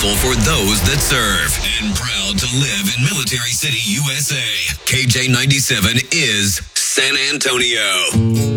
powerful for those that serve. And proud to live in Military City, USA. KJ97 is San Antonio.